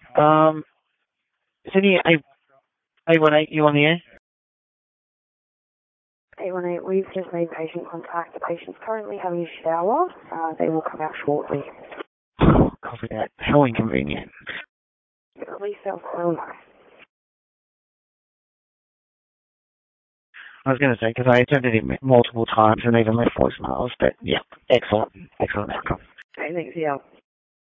Sydney, 818, you on the air? 818, we've just made patient contact. The patient's currently having a shower. They will come out shortly. Copy that. How inconvenient. At least they'll know. I was going to say, because I attempted it multiple times and even left voicemails, but yeah, excellent outcome. Okay, thanks, yeah.